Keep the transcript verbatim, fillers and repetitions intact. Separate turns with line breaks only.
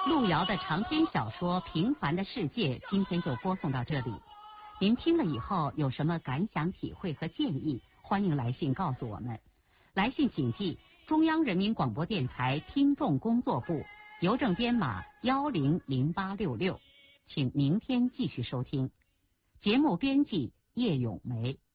路遥的长篇小说《平凡的世界》今天就播送到这里。您听了以后有什么感想、体会和建议，欢迎来信告诉我们。来信请寄中央人民广播电台听众工作部，邮政编码幺零零八六六。请明天继续收听。节目编辑叶咏梅。